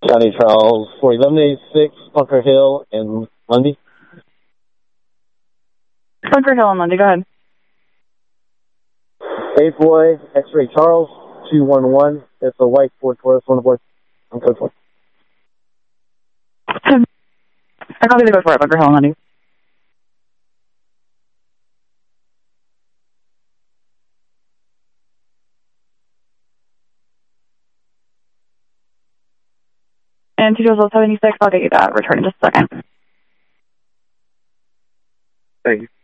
County Trials for 1186, Bunker Hill and Lundy. Bunker Hill and Lundy, go ahead. 8 boy, X-ray Charles, 211. It's a white Ford Taurus, one boy. I'm code 4. I copy the code for it, Bunker Hill and Lundy. And 276, I'll get you that return in just a second. Thank you.